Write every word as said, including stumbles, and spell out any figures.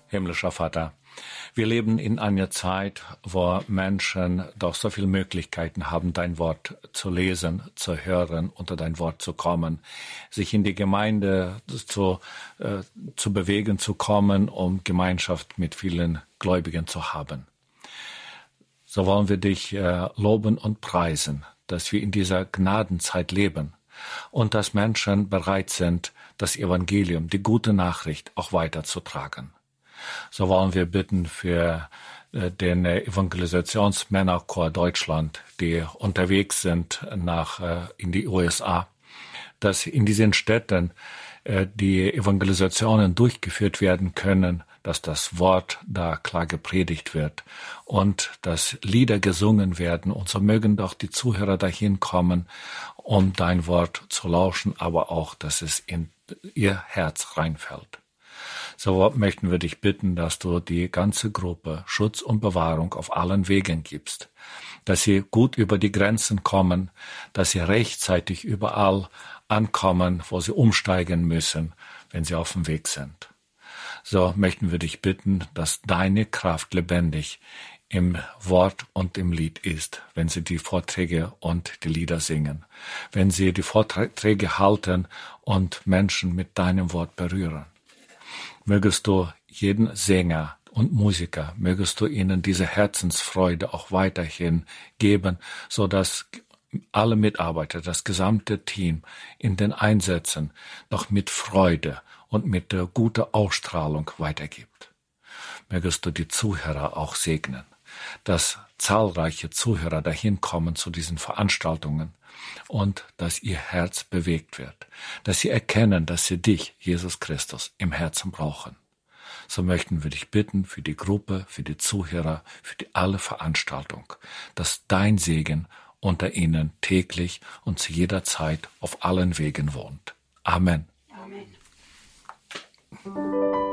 Himmlischer Vater, wir leben in einer Zeit, wo Menschen doch so viele Möglichkeiten haben, dein Wort zu lesen, zu hören, unter dein Wort zu kommen, sich in die Gemeinde zu, äh, zu bewegen, zu kommen, um Gemeinschaft mit vielen Gläubigen zu haben. So wollen wir dich äh, loben und preisen, dass wir in dieser Gnadenzeit leben und dass Menschen bereit sind, das Evangelium, die gute Nachricht auch weiterzutragen. So wollen wir bitten für äh, den Evangelisationsmännerchor Deutschland, die unterwegs sind nach äh, in die U S A, dass in diesen Städten äh, die Evangelisationen durchgeführt werden können, dass das Wort da klar gepredigt wird und dass Lieder gesungen werden. Und so mögen doch die Zuhörer dahin kommen, um dein Wort zu lauschen, aber auch, dass es in ihr Herz reinfällt. So möchten wir dich bitten, dass du die ganze Gruppe Schutz und Bewahrung auf allen Wegen gibst, dass sie gut über die Grenzen kommen, dass sie rechtzeitig überall ankommen, wo sie umsteigen müssen, wenn sie auf dem Weg sind. So möchten wir dich bitten, dass deine Kraft lebendig im Wort und im Lied ist, wenn sie die Vorträge und die Lieder singen, wenn sie die Vorträge halten und Menschen mit deinem Wort berühren. Mögest du jeden Sänger und Musiker, mögest du ihnen diese Herzensfreude auch weiterhin geben, so dass alle Mitarbeiter, das gesamte Team in den Einsätzen noch mit Freude und mit der guten Ausstrahlung weitergibt. Mögest du die Zuhörer auch segnen, dass zahlreiche Zuhörer dahin kommen zu diesen Veranstaltungen und dass ihr Herz bewegt wird, dass sie erkennen, dass sie dich, Jesus Christus, im Herzen brauchen. So möchten wir dich bitten für die Gruppe, für die Zuhörer, für die alle Veranstaltung, dass dein Segen unter ihnen täglich und zu jeder Zeit auf allen Wegen wohnt. Amen. Amen.